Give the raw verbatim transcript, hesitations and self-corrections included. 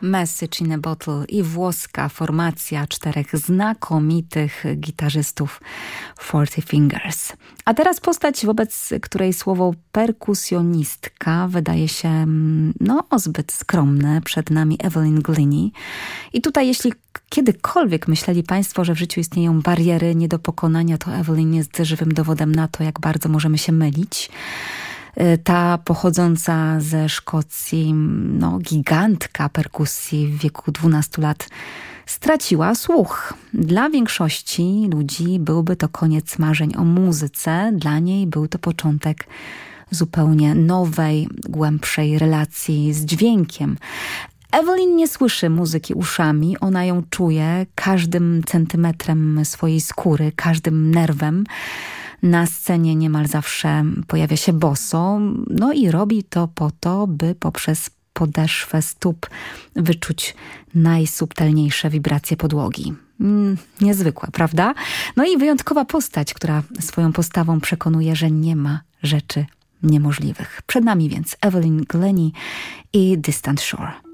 Message in a Bottle i włoska formacja czterech znakomitych gitarzystów Forty Fingers. A teraz postać, wobec której słowo perkusjonistka wydaje się no zbyt skromne. Przed nami Evelyn Glennie. I tutaj jeśli kiedykolwiek myśleli Państwo, że w życiu istnieją bariery nie do pokonania, to Evelyn jest żywym dowodem na to, jak bardzo możemy się mylić. Ta pochodząca ze Szkocji no, gigantka perkusji w wieku dwunastu lat straciła słuch. Dla większości ludzi byłby to koniec marzeń o muzyce. Dla niej był to początek zupełnie nowej, głębszej relacji z dźwiękiem. Evelyn nie słyszy muzyki uszami, ona ją czuje każdym centymetrem swojej skóry, każdym nerwem. Na scenie niemal zawsze pojawia się boso, no i robi to po to, by poprzez podeszwę stóp wyczuć najsubtelniejsze wibracje podłogi. Mm, niezwykła, prawda? No i wyjątkowa postać, która swoją postawą przekonuje, że nie ma rzeczy niemożliwych. Przed nami więc Evelyn Glennie i Distant Shore.